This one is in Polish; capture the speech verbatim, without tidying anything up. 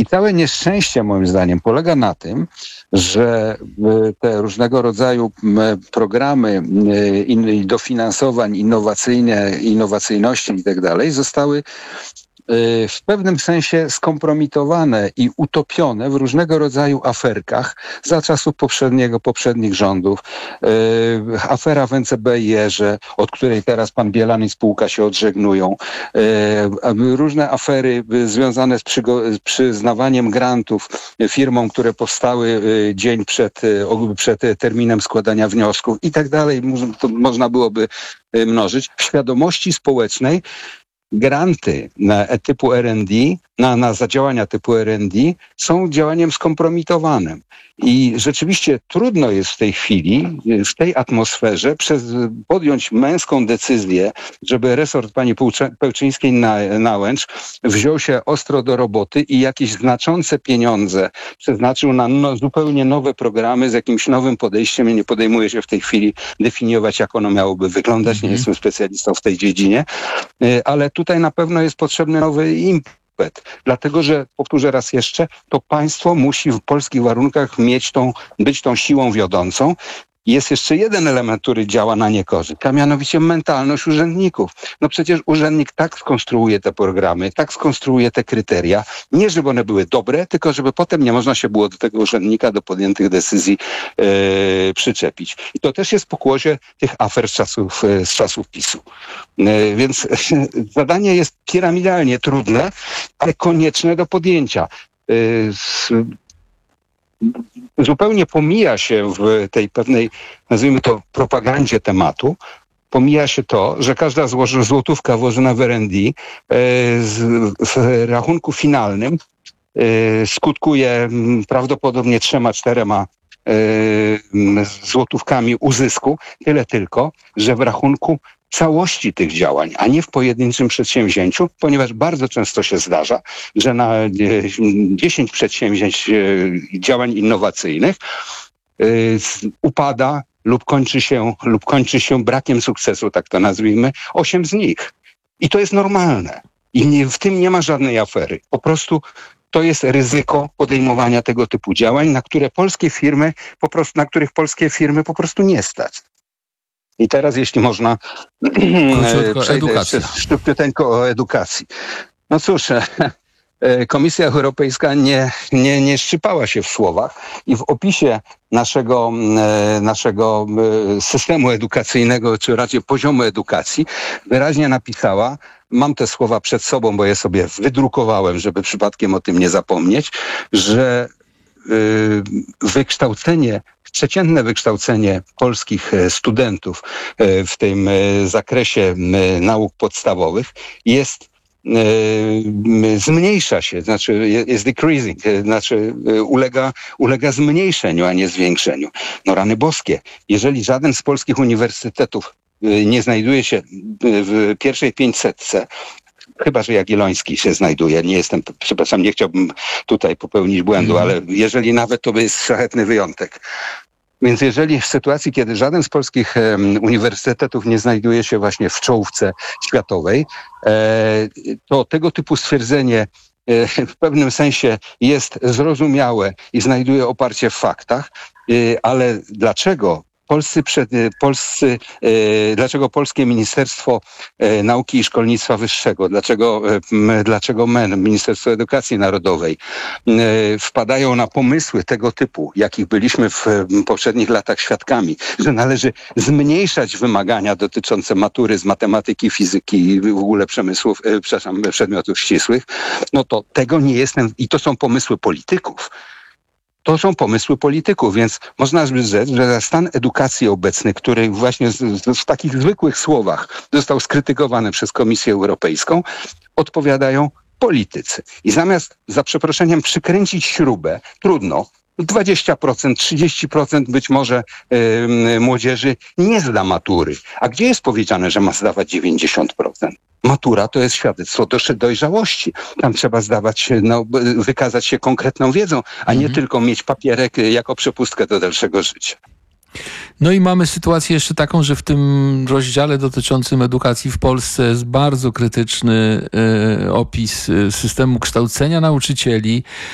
I całe nieszczęście moim zdaniem polega na tym, że te różnego rodzaju programy dofinansowań innowacyjne, innowacyjności i tak dalej zostały w pewnym sensie skompromitowane i utopione w różnego rodzaju aferkach za czasów poprzedniego, poprzednich rządów. Yy, afera w N C B i Erze, od której teraz pan Bielan i spółka się odżegnują. Yy, różne afery związane z przygo- przyznawaniem grantów firmom, które powstały yy, dzień przed, yy, przed terminem składania wniosków i tak dalej. To można byłoby yy, mnożyć. W świadomości społecznej granty na typu R and D, na, na zadziałania typu R and D są działaniem skompromitowanym. I rzeczywiście trudno jest w tej chwili, w tej atmosferze przez, podjąć męską decyzję, żeby resort pani Pełczyńskiej-Nałęcz wziął się ostro do roboty i jakieś znaczące pieniądze przeznaczył na no, zupełnie nowe programy z jakimś nowym podejściem. Nie podejmuję się w tej chwili definiować, jak ono miałoby wyglądać. Nie jestem specjalistą w tej dziedzinie, ale tutaj na pewno jest potrzebny nowy impet. Dlatego, że, powtórzę raz jeszcze, to państwo musi w polskich warunkach mieć tą, być tą siłą wiodącą. Jest jeszcze jeden element, który działa na niekorzyść, a mianowicie mentalność urzędników. No przecież urzędnik tak skonstruuje te programy, tak skonstruuje te kryteria, nie żeby one były dobre, tylko żeby potem nie można się było do tego urzędnika, do podjętych decyzji yy, przyczepić. I to też jest pokłosie tych afer z czasów, z czasów PiSu. Yy, więc zadanie jest piramidalnie trudne, ale konieczne do podjęcia. Yy, Zupełnie pomija się w tej pewnej, nazwijmy to, propagandzie tematu, pomija się to, że każda złoży, złotówka włożona w R and D e, z, w rachunku finalnym e, skutkuje prawdopodobnie trzema, czterema e, złotówkami uzysku. Tyle tylko, że w rachunku całości tych działań, a nie w pojedynczym przedsięwzięciu, ponieważ bardzo często się zdarza, że na dziesięć przedsięwzięć działań innowacyjnych upada lub kończy się, lub kończy się brakiem sukcesu, tak to nazwijmy, osiem z nich. I to jest normalne. I nie, w tym nie ma żadnej afery. Po prostu to jest ryzyko podejmowania tego typu działań, na które polskie firmy, po prostu, na których polskie firmy po prostu nie stać. I teraz, jeśli można, przejdę jeszcze szybciuteńko o edukacji. No cóż, Komisja Europejska nie, nie, nie szczypała się w słowach i w opisie naszego, naszego systemu edukacyjnego, czy raczej poziomu edukacji, wyraźnie napisała, mam te słowa przed sobą, bo je sobie wydrukowałem, żeby przypadkiem o tym nie zapomnieć, że wykształcenie, przeciętne wykształcenie polskich studentów w tym zakresie nauk podstawowych jest, zmniejsza się, znaczy jest decreasing, znaczy ulega, ulega zmniejszeniu, a nie zwiększeniu. No rany boskie, jeżeli żaden z polskich uniwersytetów nie znajduje się w pierwszej pięćsetce, chyba że Jagielloński się znajduje. Nie jestem, przepraszam, nie chciałbym tutaj popełnić błędu, ale jeżeli nawet, to jest szlachetny wyjątek. Więc jeżeli w sytuacji, kiedy żaden z polskich um, uniwersytetów nie znajduje się właśnie w czołówce światowej, e, to tego typu stwierdzenie e, w pewnym sensie jest zrozumiałe i znajduje oparcie w faktach, e, ale dlaczego Polscy, przed, polscy, e, dlaczego Polskie Ministerstwo e, Nauki i Szkolnictwa Wyższego, dlaczego, e, dlaczego M E N, Ministerstwo Edukacji Narodowej, e, wpadają na pomysły tego typu, jakich byliśmy w poprzednich latach świadkami, że należy zmniejszać wymagania dotyczące matury z matematyki, fizyki i w ogóle przemysłów, e, przepraszam, przedmiotów ścisłych, no to tego nie jestem, i to są pomysły polityków. To są pomysły polityków, więc można by rzec, że stan edukacji obecny, który właśnie w takich zwykłych słowach został skrytykowany przez Komisję Europejską, odpowiadają politycy. I zamiast, za przeproszeniem, przykręcić śrubę, trudno, dwadzieścia procent, trzydzieści procent być może yy, młodzieży nie zda matury. A gdzie jest powiedziane, że ma zdawać dziewięćdziesiąt procent? Matura to jest świadectwo dojrzałości. Tam trzeba zdawać, no, wykazać się konkretną wiedzą, a nie mhm. tylko mieć papierek jako przepustkę do dalszego życia. No i mamy sytuację jeszcze taką, że w tym rozdziale dotyczącym edukacji w Polsce jest bardzo krytyczny y, opis systemu kształcenia nauczycieli.